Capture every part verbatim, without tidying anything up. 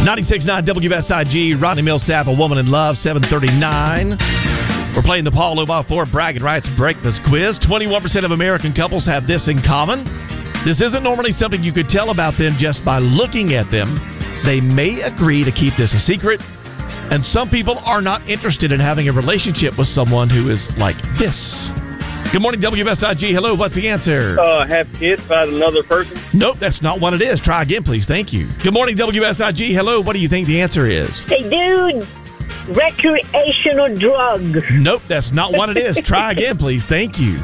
ninety-six point nine W S I G, Rodney Millsap, A Woman in Love, seven thirty-nine. We're playing the Paul Oba Ford Bragging Rights Breakfast Quiz. twenty-one percent of American couples have this in common. This isn't normally something you could tell about them just by looking at them. They may agree to keep this a secret. And some people are not interested in having a relationship with someone who is like this. Good morning, W S I G. Hello, what's the answer? Uh, have kids by another person? Nope, that's not what it is. Try again, please. Thank you. Good morning, W S I G. Hello, what do you think the answer is? Hey, dude, recreational drug. Nope, that's not what it is. Try again, please. Thank you.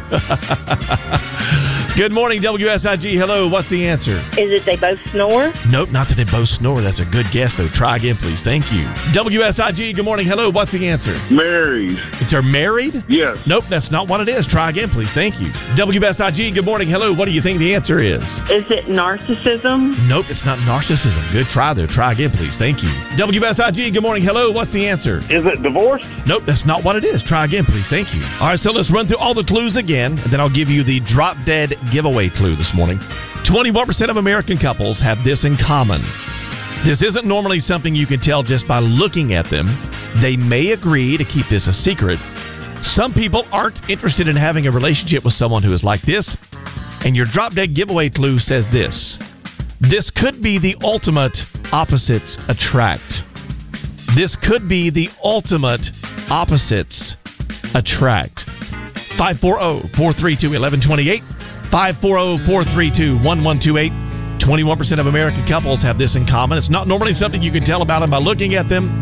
Good morning, W S I G. Hello, what's the answer? Is it they both snore? Nope, not that they both snore. That's a good guess, though. Try again, please. Thank you. W S I G, good morning. Hello, what's the answer? Married. They're married? Yes. Nope, that's not what it is. Try again, please. Thank you. W S I G, good morning. Hello, what do you think the answer is? Is it narcissism? Nope, it's not narcissism. Good try, though. Try again, please. Thank you. W S I G, good morning. Hello, what's the answer? Is it divorced? Nope, that's not what it is. Try again, please. Thank you. All right, so let's run through all the clues again, and then I'll give you the drop dead giveaway clue this morning. twenty-one percent of American couples have this in common. This isn't normally something you can tell just by looking at them. They may agree to keep this a secret. Some people aren't interested in having a relationship with someone who is like this. And your drop dead giveaway clue says this. This could be the ultimate opposites attract. This could be the ultimate opposites attract. five four zero, four three two, one one two eight. five four zero, four three two, one one two eight. twenty-one percent of American couples have this in common. It's not normally something you can tell about them by looking at them.